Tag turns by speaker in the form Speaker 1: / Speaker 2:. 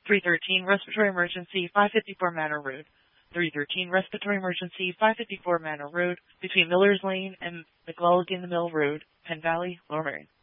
Speaker 1: 313 respiratory emergency, 554 Manor Road. 313 respiratory emergency, 554 Manor Road, between Miller's Lane and McLelligan Mill Road, Penn Valley, Lower Merion.